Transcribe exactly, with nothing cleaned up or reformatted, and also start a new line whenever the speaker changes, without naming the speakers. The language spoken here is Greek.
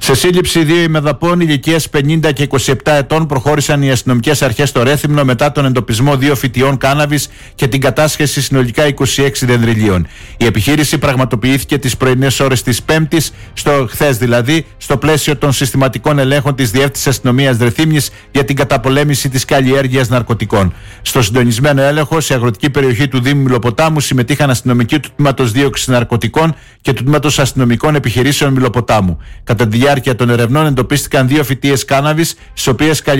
Σε σύλληψη δύο ημεδαπών ηλικίας πενήντα και είκοσι επτά ετών προχώρησαν οι αστυνομικές αρχές στο Ρέθυμνο μετά τον εντοπισμό δύο φυτιών κάναβης και την κατάσχεση συνολικά είκοσι έξι δενδριλίων. Η επιχείρηση πραγματοποιήθηκε τις πρωινές ώρες της Πέμπτης, στο χθες δηλαδή, στο πλαίσιο των συστηματικών ελέγχων της Διεύθυνσης Αστυνομίας Ρεθύμνης για την καταπολέμηση της καλλιέργειας ναρκωτικών. Στο συντονισμένο έλεγχο σε αγροτική περιοχή του Δήμου Μυλοποτάμου συμμετείχαν αστυνομικοί του Τμήματος Δίωξης Ναρκωτικών και του Τμήματος Αστυνομικών Επιχειρήσεων Μυλοποτάμου. Κατά τη διάρκεια των ερευνών εντοπίστηκαν δύο φυτίες κάναβης, στις οποίες